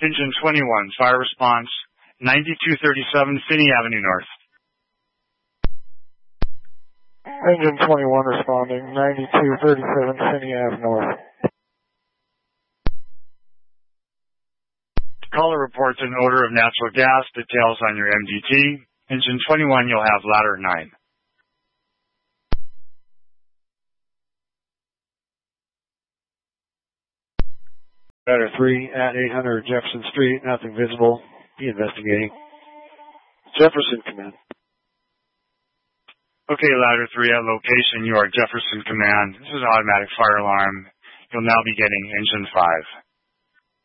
Engine 21, fire response, 9237 Finney Avenue North. Engine 21 responding, 9237 Finney Ave North. Caller reports an odor of natural gas. Details on your MDT. Engine 21, you'll have ladder 9. Ladder 3 at 800 Jefferson Street, nothing visible. Be investigating. Jefferson Command. Okay, ladder 3 at location. You are Jefferson Command. This is an automatic fire alarm. You'll now be getting engine 5.